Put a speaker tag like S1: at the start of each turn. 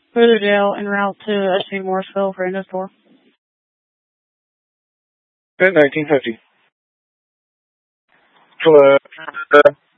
S1: Riverdale en route to SC Morrisville for Indus 4.
S2: At 1950. Hello.